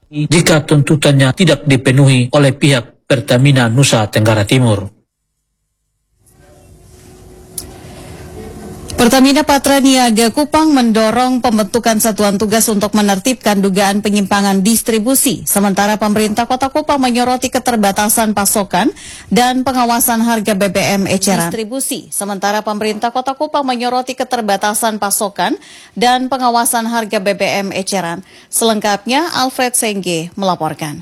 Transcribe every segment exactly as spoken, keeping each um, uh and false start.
jika tuntutannya tidak dipenuhi oleh pihak Pertamina Nusa Tenggara Timur. Pertamina Patra Niaga Kupang mendorong pembentukan satuan tugas untuk menertibkan dugaan penyimpangan distribusi. Sementara pemerintah Kota Kupang menyoroti keterbatasan pasokan dan pengawasan harga B B M eceran distribusi. Sementara pemerintah Kota Kupang menyoroti keterbatasan pasokan dan pengawasan harga B B M eceran. Selengkapnya Alfred Sengge melaporkan.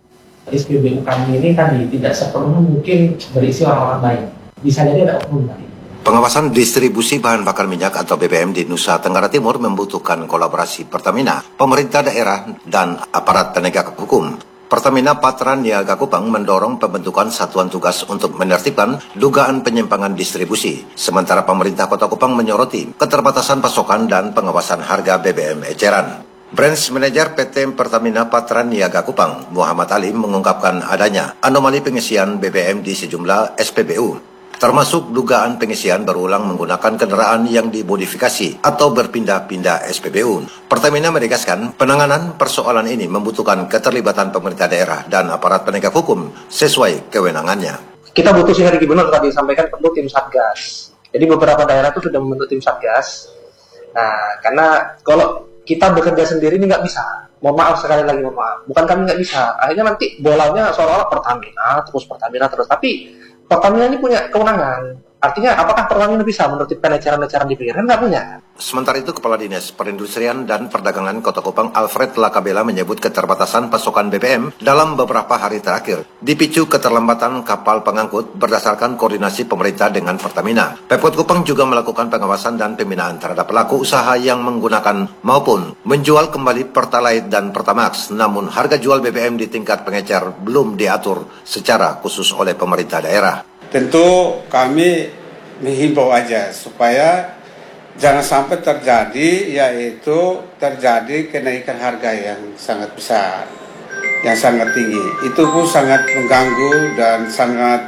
S P B U kami ini tadi tidak sepenuhnya mungkin berisi orang-orang lain. Bisa jadi ada oknum tadi. Pengawasan distribusi bahan bakar minyak atau B B M di Nusa Tenggara Timur membutuhkan kolaborasi Pertamina, pemerintah daerah, dan aparat penegak hukum. Pertamina Patra Niaga Kupang mendorong pembentukan satuan tugas untuk menertibkan dugaan penyimpangan distribusi. Sementara pemerintah Kota Kupang menyoroti keterbatasan pasokan dan pengawasan harga B B M eceran. Branch Manager P T Pertamina Patra Niaga Kupang, Muhammad Ali, mengungkapkan adanya anomali pengisian B B M di sejumlah S P B U. Termasuk dugaan pengisian berulang menggunakan kendaraan yang dimodifikasi atau berpindah-pindah S P B U. Pertamina menegaskan penanganan persoalan ini membutuhkan keterlibatan pemerintah daerah dan aparat penegak hukum sesuai kewenangannya. Kita butuh sinergi, benar tadi disampaikan, perlu tim satgas. Jadi beberapa daerah itu sudah membentuk tim satgas. Nah, karena kalau kita bekerja sendiri ini nggak bisa. Mohon maaf sekali lagi, mohon maaf. Bukan kami nggak bisa. Akhirnya nanti bolanya seolah-olah Pertamina, terus Pertamina terus. Tapi Pertamina ini punya kewenangan. Artinya, apakah Pertamina bisa menertibkan eceran-eceran di pinggir? Kan nggak punya. Sementara itu, Kepala Dinas Perindustrian dan Perdagangan Kota Kupang Alfred Lakabela menyebut keterbatasan pasokan B B M dalam beberapa hari terakhir dipicu keterlambatan kapal pengangkut berdasarkan koordinasi pemerintah dengan Pertamina. Pemkot Kupang juga melakukan pengawasan dan pembinaan terhadap pelaku usaha yang menggunakan maupun menjual kembali Pertalite dan Pertamax, namun harga jual B B M di tingkat pengecer belum diatur secara khusus oleh pemerintah daerah. Tentu kami menghimbau aja supaya jangan sampai terjadi, yaitu terjadi kenaikan harga yang sangat besar, yang sangat tinggi. Itu pun sangat mengganggu dan sangat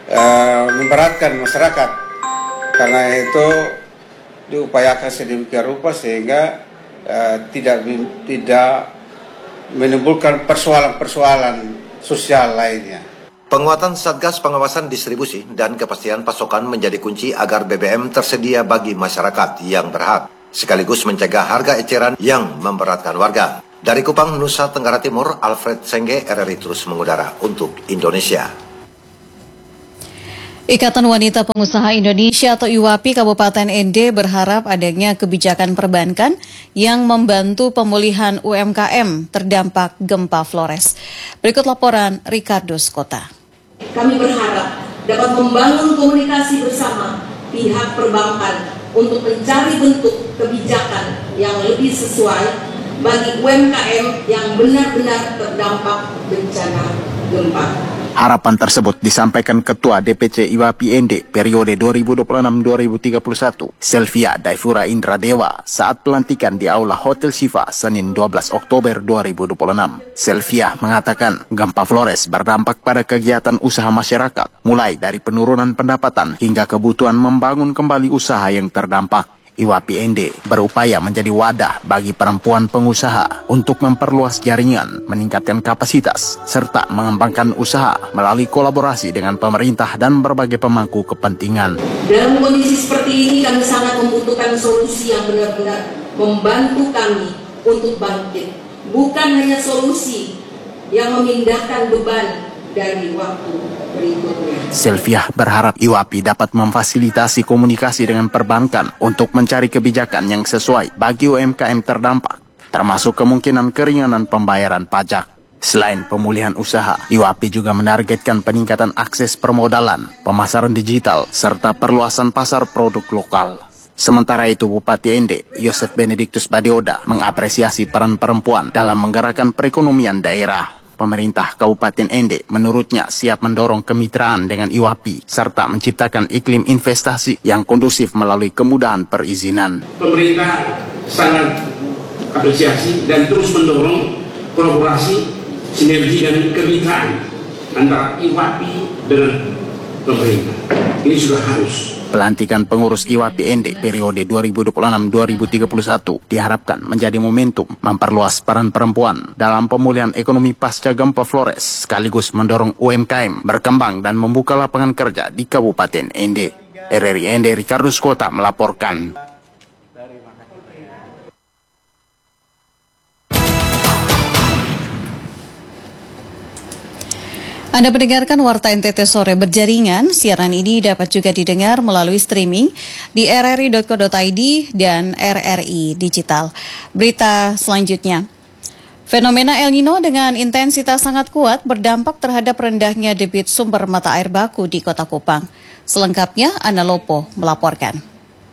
uh, memberatkan masyarakat. Karena itu diupayakan sedemikian rupa sehingga uh, tidak tidak menimbulkan persoalan-persoalan sosial lainnya. Penguatan Satgas Pengawasan Distribusi dan kepastian pasokan menjadi kunci agar B B M tersedia bagi masyarakat yang berhak, sekaligus mencegah harga eceran yang memberatkan warga. Dari Kupang, Nusa Tenggara Timur, Alfred Sengge, R R I terus mengudara untuk Indonesia. Ikatan Wanita Pengusaha Indonesia atau I W A P I Kabupaten N D berharap adanya kebijakan perbankan yang membantu pemulihan U M K M terdampak gempa Flores. Berikut laporan Ricardo Skota. Kami berharap dapat membangun komunikasi bersama pihak perbankan untuk mencari bentuk kebijakan yang lebih sesuai bagi U M K M yang benar-benar terdampak bencana gempa. Harapan tersebut disampaikan Ketua D P C I W A P I N D periode dua ribu dua puluh enam sampai dua ribu tiga puluh satu, Selvia Daifura Indra Dewa, saat pelantikan di Aula Hotel Siva, Senin dua belas Oktober dua ribu dua puluh enam. Selvia mengatakan gempa Flores berdampak pada kegiatan usaha masyarakat, mulai dari penurunan pendapatan hingga kebutuhan membangun kembali usaha yang terdampak. I W A P I N D berupaya menjadi wadah bagi perempuan pengusaha untuk memperluas jaringan, meningkatkan kapasitas, serta mengembangkan usaha melalui kolaborasi dengan pemerintah dan berbagai pemangku kepentingan. Dalam kondisi seperti ini, kami sangat membutuhkan solusi yang benar-benar membantu kami untuk bangkit. Bukan hanya solusi yang memindahkan beban dari waktu berikutnya. Selvia berharap I W A P I dapat memfasilitasi komunikasi dengan perbankan untuk mencari kebijakan yang sesuai bagi U M K M terdampak, termasuk kemungkinan keringanan pembayaran pajak. Selain pemulihan usaha, I W A P I juga menargetkan peningkatan akses permodalan, pemasaran digital, serta perluasan pasar produk lokal. Sementara itu, Bupati N D, Yosef Benedictus Badioda, mengapresiasi peran perempuan dalam menggerakkan perekonomian daerah. Pemerintah Kabupaten N D menurutnya siap mendorong kemitraan dengan I W A P I serta menciptakan iklim investasi yang kondusif melalui kemudahan perizinan. Pemerintah sangat apresiasi dan terus mendorong kolaborasi, sinergi dan kemitraan antara I W A P I dengan pemerintah. Ini sudah harus. Pelantikan pengurus I W A P I N D periode dua ribu dua puluh enam sampai dua ribu tiga puluh satu diharapkan menjadi momentum memperluas peran perempuan dalam pemulihan ekonomi pasca gempa Flores, sekaligus mendorong U M K M berkembang dan membuka lapangan kerja di Kabupaten N D. R R I N D Ricardus Kota melaporkan. Anda mendengarkan Warta N T T Sore Berjaringan. Siaran ini dapat juga didengar melalui streaming di r r i dot co dot i d dan R R I Digital. Berita selanjutnya. Fenomena El Nino dengan intensitas sangat kuat berdampak terhadap rendahnya debit sumber mata air baku di Kota Kupang. Selengkapnya, Ana Lopo melaporkan.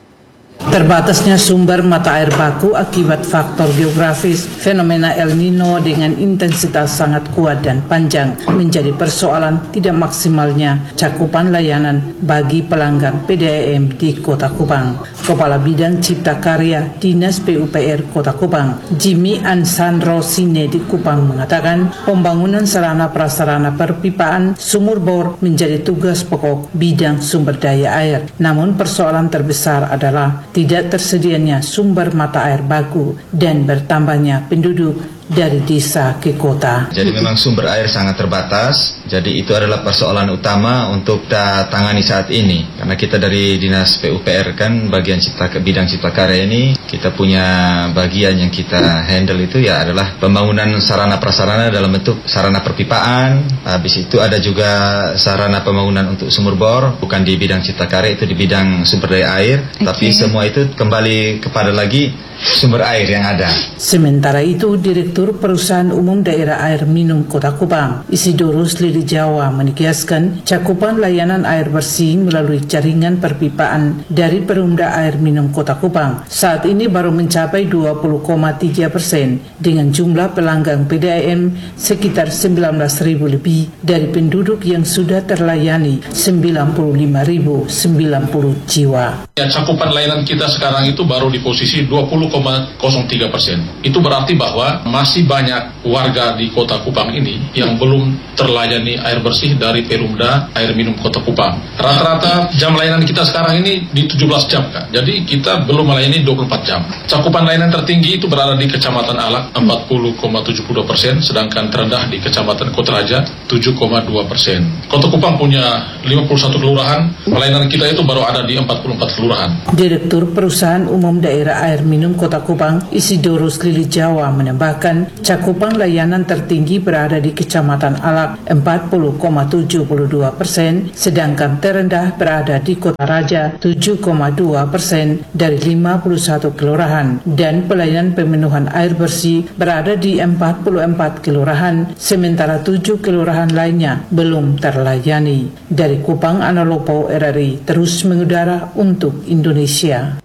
Terbatasnya sumber mata air baku akibat faktor geografis, fenomena El Nino dengan intensitas sangat kuat dan panjang menjadi persoalan tidak maksimalnya cakupan layanan bagi pelanggan P D A M di Kota Kupang. Kepala Bidang Cipta Karya Dinas P U P R Kota Kupang, Jimmy Ansandro Sine di Kupang mengatakan pembangunan sarana prasarana perpipaan sumur bor menjadi tugas pokok bidang sumber daya air. Namun persoalan terbesar adalah tidak tersedianya sumber mata air baku dan bertambahnya penduduk dari desa ke kota. Jadi memang sumber air sangat terbatas, jadi itu adalah persoalan utama untuk kita tangani saat ini. Karena kita dari Dinas P U P R kan bagian cipta bidang cipta karya ini, kita punya bagian yang kita handle itu ya adalah pembangunan sarana prasarana dalam bentuk sarana perpipaan. Habis itu ada juga sarana pembangunan untuk sumur bor, bukan di bidang cipta karya, itu di bidang sumber daya air. Okay. Tapi semua itu kembali kepada lagi sumber air yang ada. Sementara itu, Direktur Perusahaan Umum Daerah Air Minum Kota Kupang, Isidorus Lili Jawa menegaskan cakupan layanan air bersih melalui jaringan perpipaan dari Perumda Air Minum Kota Kupang saat ini baru mencapai dua puluh koma tiga persen dengan jumlah pelanggan P D A M sekitar sembilan belas ribu lebih dari penduduk yang sudah terlayani sembilan puluh lima ribu sembilan puluh jiwa. Ya, cakupan layanan kita sekarang itu baru di posisi dua puluh koma nol tiga persen. Itu berarti bahwa masih banyak warga di Kota Kupang ini yang belum terlayani air bersih dari Perumda Air Minum Kota Kupang. Rata-rata jam layanan kita sekarang ini di tujuh belas jam, Kak. Jadi kita belum melayani dua puluh empat jam. Cakupan layanan tertinggi itu berada di Kecamatan Alak empat puluh koma tujuh dua persen, sedangkan terendah di Kecamatan Kotaraja tujuh koma dua persen. Kota Kupang punya lima puluh satu kelurahan, pelayanan kita itu baru ada di empat puluh empat kelurahan. Direktur Perusahaan Umum Daerah Air Minum Kota Kupang, Isidorus Lili Jawa menambahkan cakupan layanan tertinggi berada di Kecamatan Alak empat puluh koma tujuh dua persen, sedangkan terendah berada di Kota Raja tujuh koma dua persen dari lima puluh satu kelurahan, dan pelayanan pemenuhan air bersih berada di empat puluh empat kelurahan, sementara tujuh kelurahan lainnya belum terlayani. Dari Kupang, Ana Lopo, R R I terus mengudara untuk Indonesia.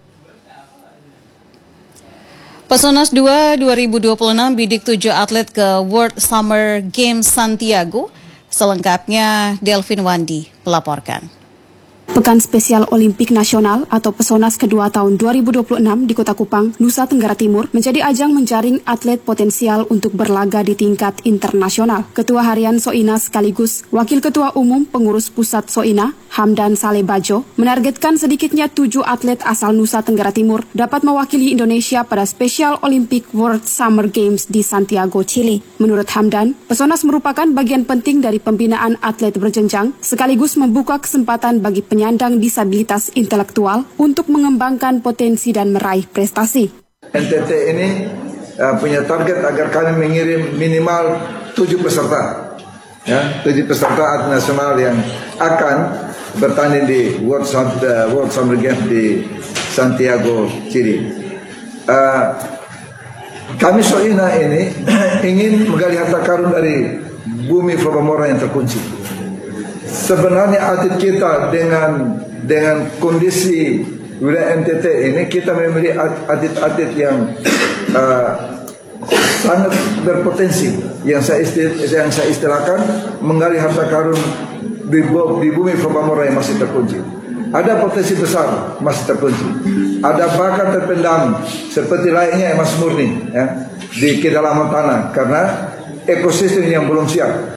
Pesonas dua dua ribu dua puluh enam bidik tujuh atlet ke World Summer Games Santiago. Selengkapnya Delvin Wandi melaporkan. Pekan Spesial Olimpik Nasional atau Pesonas kedua tahun dua ribu dua puluh enam di Kota Kupang, Nusa Tenggara Timur menjadi ajang menjaring atlet potensial untuk berlaga di tingkat internasional. Ketua Harian Soina sekaligus Wakil Ketua Umum Pengurus Pusat Soina, Hamdan Saleh Bajo, menargetkan sedikitnya tujuh atlet asal Nusa Tenggara Timur dapat mewakili Indonesia pada Special Olympic World Summer Games di Santiago, Chile. Menurut Hamdan, Pesonas merupakan bagian penting dari pembinaan atlet berjenjang sekaligus membuka kesempatan bagi penyandang penyandang disabilitas intelektual untuk mengembangkan potensi dan meraih prestasi. N T T ini uh, punya target agar kami mengirim minimal tujuh peserta, ya, tujuh peserta atlet nasional yang akan bertanding di World, uh, World Summer Games di Santiago, Chile. Uh, kami Soina ini ingin menggali harta karun dari bumi Flobamora yang terkunci. Sebenarnya atlet kita dengan dengan kondisi wilayah N T T ini, kita memiliki atlet-atlet yang uh, sangat berpotensi, yang saya istil, yang saya istilahkan menggali harta karun di, di bumi Flobamora yang masih terkunci. Ada potensi besar masih terkunci. Ada bakat terpendam seperti layaknya emas murni, ya, di kedalaman tanah karena ekosistem yang belum siap.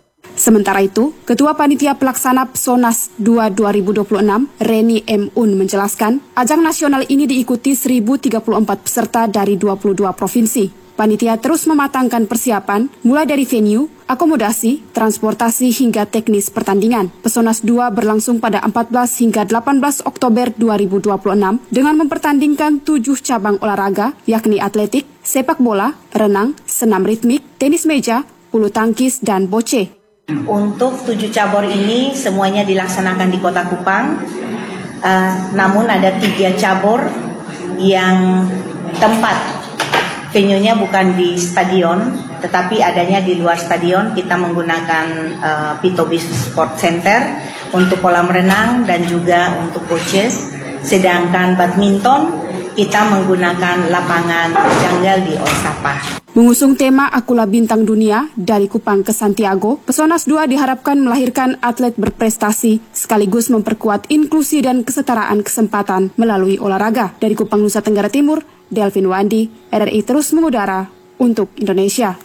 Sementara itu, Ketua Panitia Pelaksana Pesonas dua dua ribu dua puluh enam, Reni M. Un menjelaskan, ajang nasional ini diikuti seribu tiga puluh empat peserta dari dua puluh dua provinsi. Panitia terus mematangkan persiapan, mulai dari venue, akomodasi, transportasi hingga teknis pertandingan. Pesonas dua berlangsung pada empat belas hingga delapan belas Oktober dua ribu dua puluh enam dengan mempertandingkan tujuh cabang olahraga, yakni atletik, sepak bola, renang, senam ritmik, tenis meja, bulu tangkis, dan boce. Untuk tujuh cabur ini semuanya dilaksanakan di Kota Kupang, uh, namun ada tiga cabur yang tempat venue-nya bukan di stadion, tetapi adanya di luar stadion. Kita menggunakan uh, Pito Business Sport Center untuk kolam renang dan juga untuk coaches. Sedangkan badminton kita menggunakan lapangan janggal di Osapa. Mengusung tema Akulah Bintang Dunia dari Kupang ke Santiago, Pesonas dua diharapkan melahirkan atlet berprestasi sekaligus memperkuat inklusi dan kesetaraan kesempatan melalui olahraga. Dari Kupang, Nusa Tenggara Timur, Delvin Wandi, R R I terus mengudara untuk Indonesia.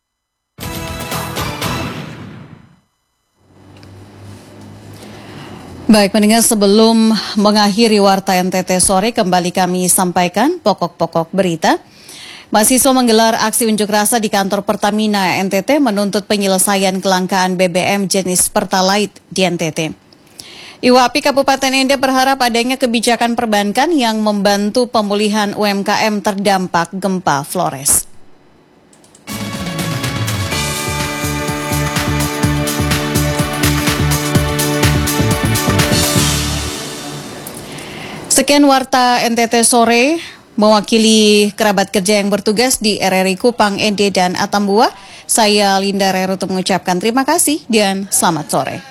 Baik, pendengar, sebelum mengakhiri Warta N T T sore, kembali kami sampaikan pokok-pokok berita. Mahasiswa menggelar aksi unjuk rasa di kantor Pertamina N T T menuntut penyelesaian kelangkaan B B M jenis Pertalite di N T T. I W A P I Kabupaten Ende berharap adanya kebijakan perbankan yang membantu pemulihan U M K M terdampak gempa Flores. Sekian Warta N T T sore, mewakili kerabat kerja yang bertugas di R R I Kupang, Ende, dan Atambua, saya Linda Rerutu mengucapkan terima kasih dan selamat sore.